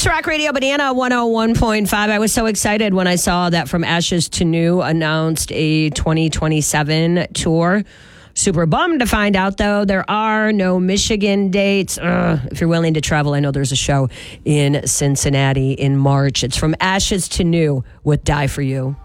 It's Rock Radio Banana 101.5. I was so excited when I saw that From Ashes to New announced a 2027 tour. Super bummed to find out, though, there are no Michigan dates. If you're willing to travel, I know there's a show in Cincinnati in March. It's From Ashes to New with Die For You.